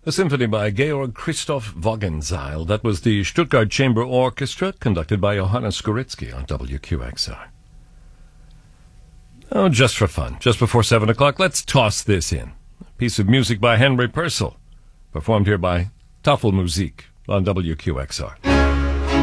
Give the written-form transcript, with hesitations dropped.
A symphony by Georg Christoph Wagenseil. That was the Stuttgart Chamber Orchestra, conducted by Johannes Skoritzky on WQXR. Oh, just for fun, just before 7 o'clock, let's toss this in. A piece of music by Henry Purcell, performed here by Tafelmusik on WQXR.